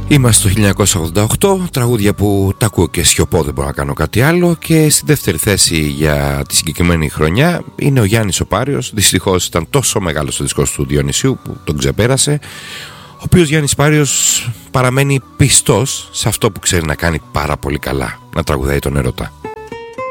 Είμαστε το 1988, τραγούδια που τα ακούω και σιωπώ, δεν μπορώ να κάνω κάτι άλλο. Και στη δεύτερη θέση για τη συγκεκριμένη χρονιά είναι ο Γιάννης ο Πάριος. Δυστυχώς ήταν τόσο μεγάλος ο δίσκος του Διονυσίου που τον ξεπέρασε. Ο οποίος Γιάννης Πάριος παραμένει πιστός σε αυτό που ξέρει να κάνει πάρα πολύ καλά, να τραγουδάει τον ερώτα.